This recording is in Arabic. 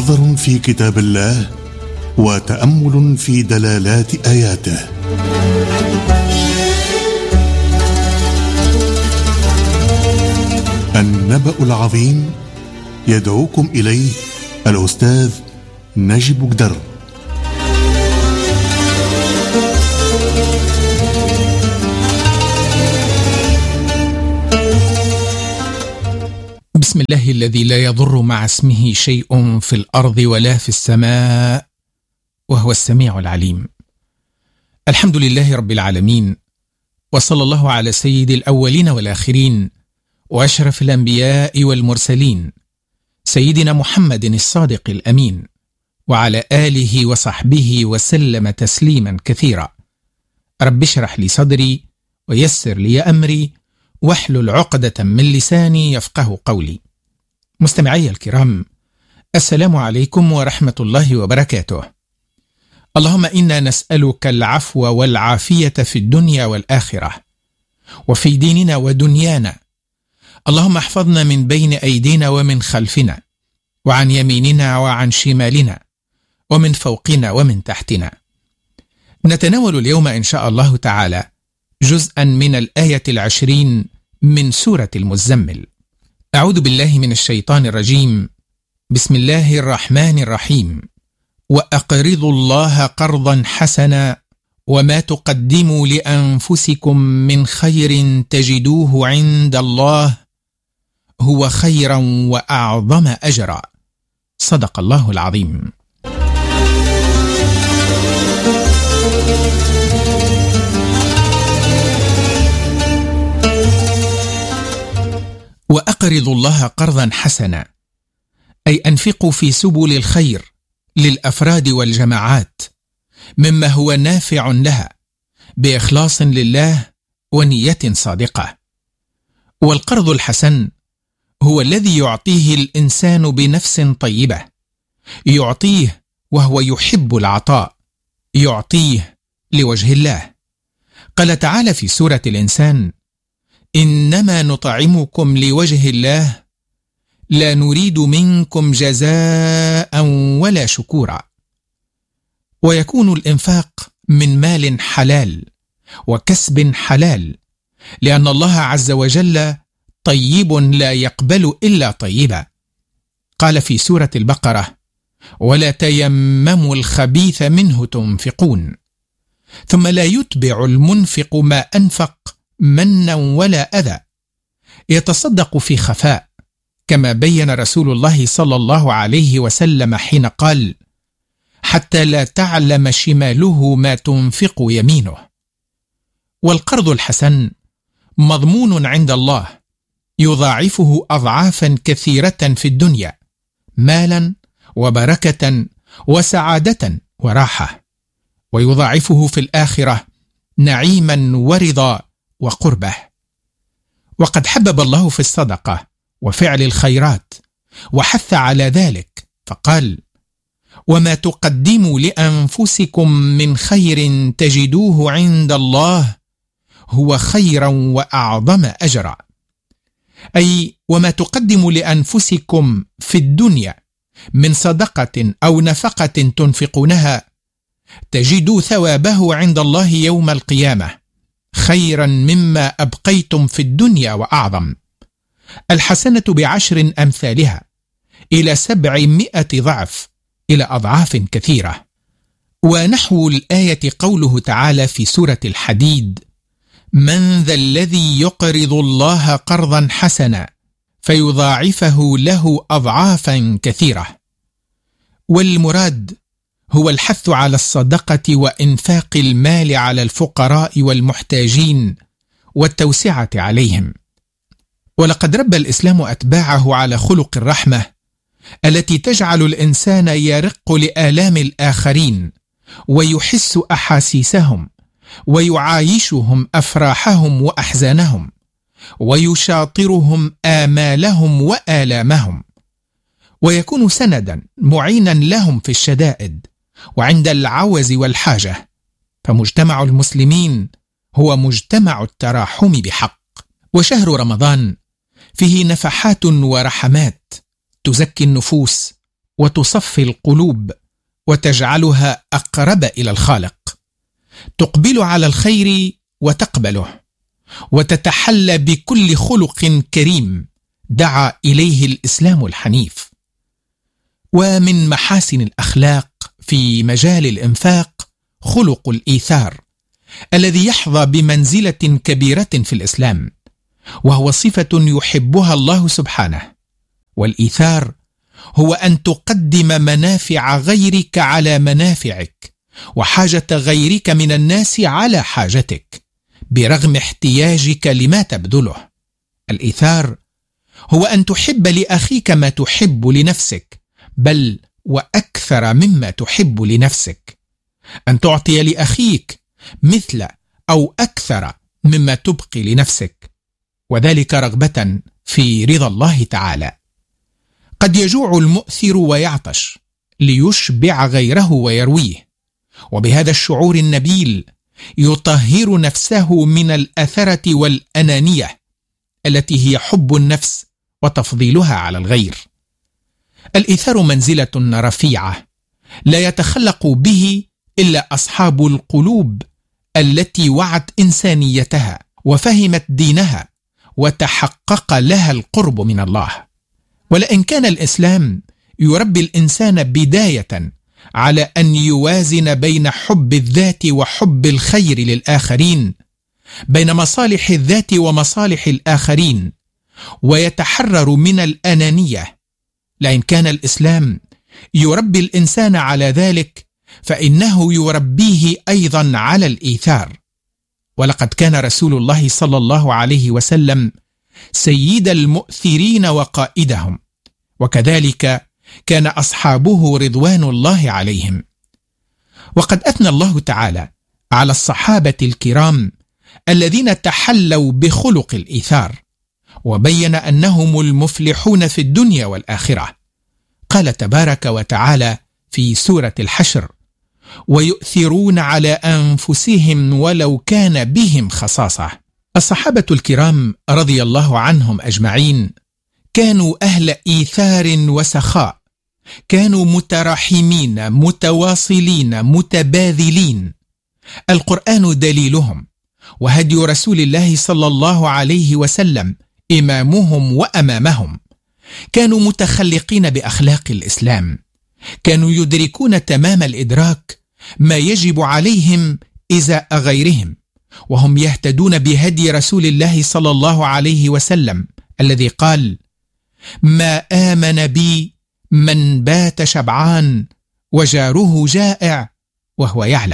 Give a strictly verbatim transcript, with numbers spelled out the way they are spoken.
نظر في كتاب الله وتأمل في دلالات آياته. النبأ العظيم يدعوكم إليه الأستاذ نجيب جدر. بسم الله الذي لا يضر مع اسمه شيء في الأرض ولا في السماء وهو السميع العليم. الحمد لله رب العالمين، وصلى الله على سيد الأولين والآخرين وأشرف الأنبياء والمرسلين سيدنا محمد الصادق الأمين، وعلى آله وصحبه وسلم تسليما كثيرا. رب اشرح لي صدري ويسر لي أمري واحلل عقدة من لساني يفقه قولي. مستمعي الكرام، السلام عليكم ورحمة الله وبركاته. اللهم إنا نسألك العفو والعافية في الدنيا والآخرة، وفي ديننا ودنيانا. اللهم احفظنا من بين أيدينا ومن خلفنا، وعن يميننا وعن شمالنا، ومن فوقنا ومن تحتنا. نتناول اليوم إن شاء الله تعالى جزءا من الآية العشرين من سورة المزمل. أعوذ بالله من الشيطان الرجيم. بسم الله الرحمن الرحيم. وأقرضوا الله قرضا حسنا وما تقدموا لأنفسكم من خير تجدوه عند الله هو خيرا وأعظم أجرا. صدق الله العظيم. وأقرضوا الله قرضا حسنا، أي أنفقوا في سبل الخير للأفراد والجماعات مما هو نافع لها بإخلاص لله ونية صادقة. والقرض الحسن هو الذي يعطيه الإنسان بنفس طيبة، يعطيه وهو يحب العطاء، يعطيه لوجه الله. قال تعالى في سورة الإنسان: إنما نطعمكم لوجه الله لا نريد منكم جزاء ولا شكورا. ويكون الإنفاق من مال حلال وكسب حلال، لأن الله عز وجل طيب لا يقبل إلا طيبا. قال في سورة البقرة: ولا تيمموا الخبيث منه تنفقون. ثم لا يتبع المنفق ما أنفق منا ولا أذى، يتصدق في خفاء، كما بين رسول الله صلى الله عليه وسلم حين قال: حتى لا تعلم شماله ما تنفق يمينه. والقرض الحسن مضمون عند الله، يضاعفه أضعافا كثيرة في الدنيا، مالا وبركة وسعادة وراحة، ويضاعفه في الآخرة نعيما ورضا وقربة. وقد حبب الله في الصدقة وفعل الخيرات وحث على ذلك، فقال: وما تقدموا لأنفسكم من خير تجدوه عند الله هو خيرا وأعظم أجرا. أي وما تقدموا لأنفسكم في الدنيا من صدقة أو نفقة تنفقونها تجدوا ثوابه عند الله يوم القيامة خيرا مما أبقيتم في الدنيا وأعظم. الحسنة بعشر أمثالها إلى سبعمائة ضعف، إلى أضعاف كثيرة. ونحو الآية قوله تعالى في سورة الحديد: من ذا الذي يقرض الله قرضا حسنا فيضاعفه له أضعافا كثيرة. والمراد هو الحث على الصدقة وإنفاق المال على الفقراء والمحتاجين والتوسعة عليهم. ولقد ربى الإسلام أتباعه على خلق الرحمة التي تجعل الإنسان يرق لآلام الآخرين ويحس أحاسيسهم ويعايشهم أفراحهم وأحزانهم ويشاطرهم آمالهم وآلامهم، ويكون سندا معينا لهم في الشدائد وعند العوز والحاجة. فمجتمع المسلمين هو مجتمع التراحم بحق. وشهر رمضان فيه نفحات ورحمات تزكي النفوس وتصفي القلوب وتجعلها أقرب إلى الخالق، تقبل على الخير وتقبله، وتتحلى بكل خلق كريم دعا إليه الإسلام الحنيف. ومن محاسن الأخلاق في مجال الإنفاق خلق الإيثار الذي يحظى بمنزلة كبيرة في الإسلام، وهو صفة يحبها الله سبحانه. والإيثار هو أن تقدم منافع غيرك على منافعك، وحاجة غيرك من الناس على حاجتك، برغم احتياجك لما تبذله. الإيثار هو أن تحب لأخيك ما تحب لنفسك، بل وأكثر مما تحب لنفسك، أن تعطي لأخيك مثل أو أكثر مما تبقي لنفسك، وذلك رغبة في رضا الله تعالى. قد يجوع المؤثر ويعطش ليشبع غيره ويرويه، وبهذا الشعور النبيل يطهر نفسه من الأثرة والأنانية التي هي حب النفس وتفضيلها على الغير. الإيثار منزلة رفيعة لا يتخلق به إلا أصحاب القلوب التي وعت إنسانيتها وفهمت دينها وتحقق لها القرب من الله. ولئن كان الإسلام يربي الإنسان بداية على أن يوازن بين حب الذات وحب الخير للآخرين، بين مصالح الذات ومصالح الآخرين، ويتحرر من الأنانية، لئن كان الإسلام يربي الإنسان على ذلك فإنه يربيه أيضا على الإيثار. ولقد كان رسول الله صلى الله عليه وسلم سيد المؤثرين وقائدهم، وكذلك كان أصحابه رضوان الله عليهم. وقد أثنى الله تعالى على الصحابة الكرام الذين تحلوا بخلق الإيثار، وبين أنهم المفلحون في الدنيا والآخرة. قال تبارك وتعالى في سورة الحشر: ويؤثرون على أنفسهم ولو كان بهم خصاصة. الصحابة الكرام رضي الله عنهم أجمعين كانوا أهل إيثار وسخاء، كانوا متراحمين متواصلين متباذلين. القرآن دليلهم، وهدي رسول الله صلى الله عليه وسلم إمامهم وأمامهم. كانوا متخلقين بأخلاق الإسلام، كانوا يدركون تمام الإدراك ما يجب عليهم إزاء غيرهم، وهم يهتدون بهدي رسول الله صلى الله عليه وسلم الذي قال: ما آمن بي من بات شبعان وجاره جائع وهو يعلم.